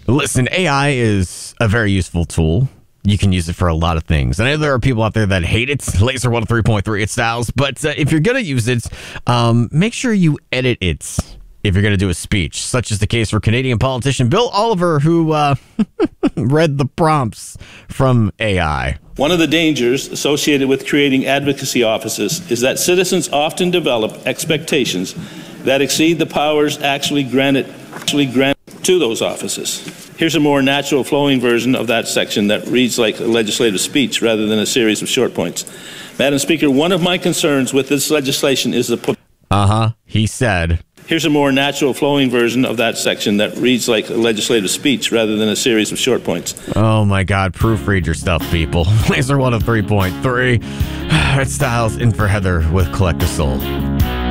Listen, AI is a very useful tool. You can use it for a lot of things. I know there are people out there that hate it. Laser 103.3 it styles. But if you're going to use it, make sure you edit it if you're going to do a speech, such is the case for Canadian politician Bill Oliver, who read the prompts from AI. One of the dangers associated with creating advocacy offices is that citizens often develop expectations that exceed the powers actually granted to those offices. Here's a more natural flowing version of that section that reads like a legislative speech rather than a series of short points. Madam Speaker, one of my concerns with this legislation is the... He said... Here's a more natural flowing version of that section that reads like a legislative speech rather than a series of short points. Oh my God, proofread your stuff, people. Laser 103.3. Red Styles in for Heather with Collective Soul.